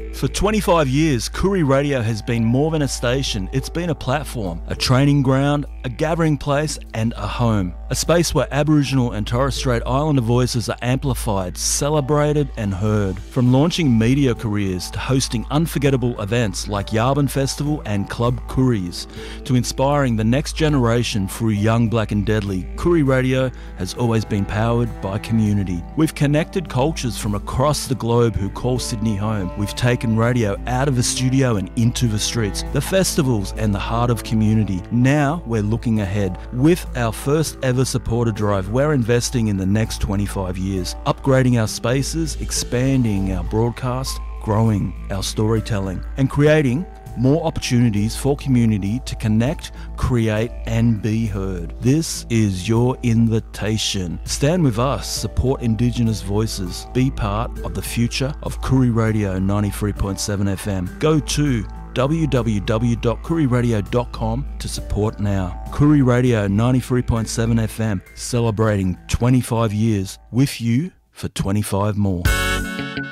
For 25 years, Koori Radio has been more than a station. It's been a platform, a training ground, a gathering place and a home. A space where Aboriginal and Torres Strait Islander voices are amplified, celebrated and heard. From launching media careers to hosting unforgettable events like Yabun Festival and Club Kooris, to inspiring the next generation through Young Black and Deadly, Koori Radio has always been powered by community. We've connected cultures from across the globe who call Sydney home. We've taken radio out of the studio and into the streets, the festivals and the heart of community. Now we're looking ahead. With our first ever supporter drive, we're investing in the next 25 years, upgrading our spaces, expanding our broadcast, growing our storytelling, and creating more opportunities for community to connect, create and be heard. This is your invitation. Stand with us, support Indigenous voices, be part of the future of Koori Radio 93.7 FM. Go to www.kooriradio.com to support now. Koori Radio 93.7 FM, celebrating 25 years with you for 25 more.